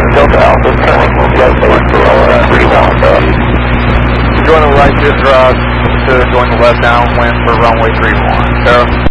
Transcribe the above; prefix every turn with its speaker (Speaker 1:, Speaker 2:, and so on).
Speaker 1: Delta Alpha, turning flight 31,
Speaker 2: Join the right to join the left downwind for runway 31. Sarah?